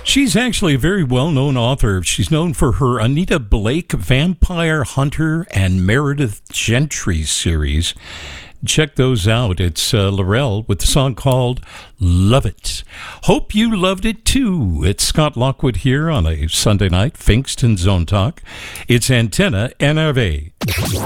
She's actually a very well-known author. She's known for her Anita Blake Vampire Hunter and Meredith Gentry series. Check those out. It's Laurel with the song called Love It. Hope you loved it too. It's Scott Lockwood here on a Sunday night, Finkston Zone Talk. It's Antenna NRV.